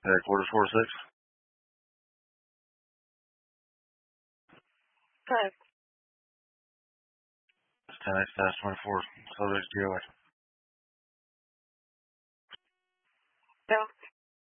Headquarters 46. Correct. It's 10X-24. Subject GOA. Yeah.